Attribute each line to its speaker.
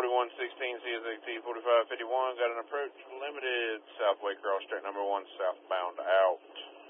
Speaker 1: 4116 CSXT 4551, got an approach limited, Southway cross track number 1, southbound out.